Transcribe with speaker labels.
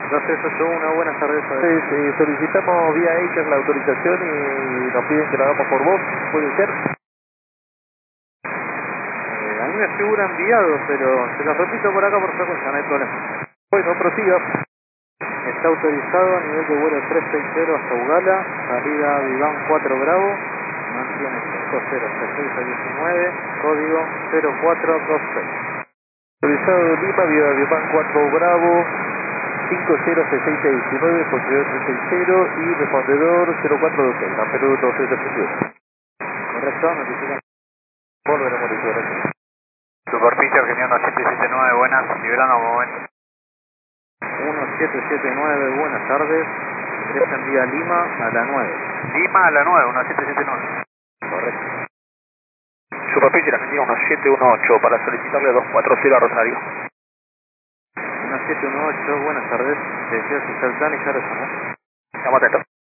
Speaker 1: 2681, buenas tardes.
Speaker 2: Solicitamos vía ACER la autorización y nos piden que lo hagamos por voz, ¿puede ser?
Speaker 1: A mí me figura enviado, pero se lo repito por acá por frecuencia, no hay problema.
Speaker 2: Bueno, prosiga.
Speaker 1: Está autorizado a nivel de vuelo 360 hasta Ugala, salida Viván 4 Bravo, mantiene 506619, código 0426.
Speaker 2: Autorizado de Lima, vía Vietnam 4 Bravo, 506619, posterior 360 y respondedor 0426, la Perú 271.
Speaker 1: Correcto, notifican.
Speaker 2: Volver a monitorar.
Speaker 3: Superficie Argentina 1779, buenas, liberando momento.
Speaker 1: 1779, buenas tardes. Ingresa en vía Lima a la 9.
Speaker 3: Lima a la 9, 1779.
Speaker 1: Correcto.
Speaker 3: Superficie Argentina 1718 para solicitarle 240 a Rosario.
Speaker 1: 1718, buenas tardes. Deseo su plan y ya resonó.
Speaker 3: Estamos atentos.